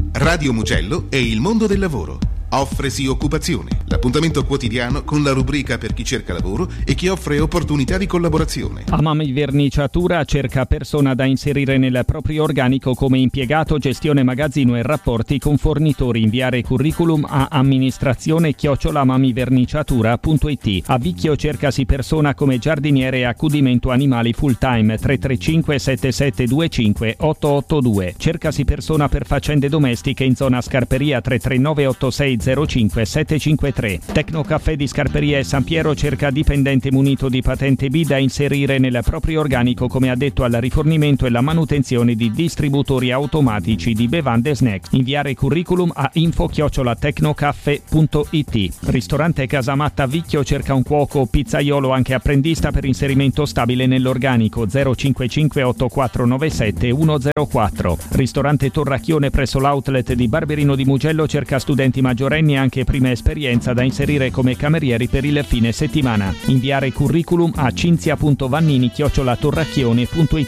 Radio Mugello e il mondo del lavoro. Offresi occupazione, l'appuntamento quotidiano con la rubrica per chi cerca lavoro e chi offre opportunità di collaborazione. Amami Verniciatura cerca persona da inserire nel proprio organico come impiegato, gestione magazzino e rapporti con fornitori. Inviare curriculum a amministrazione@amamiverniciatura.it. A Vicchio cercasi persona come giardiniere e accudimento animali full time. 335 7725 882. Cercasi persona per faccende domestiche in zona Scarperia. 339 86 05 753. Tecnocaffè di Scarperia e San Piero cerca dipendente munito di patente B da inserire nel proprio organico come addetto al rifornimento e la manutenzione di distributori automatici di bevande e snacks. Inviare curriculum a info@tecnocaffè.it. Ristorante Casamatta Vicchio cerca un cuoco pizzaiolo anche apprendista per inserimento stabile nell'organico. 055 8497 104. Ristorante Torracchione presso l'outlet di Barberino di Mugello cerca studenti maggiorenni anche prima esperienza da inserire come camerieri per il fine settimana. Inviare curriculum a cinzia.vannini@torracchione.it.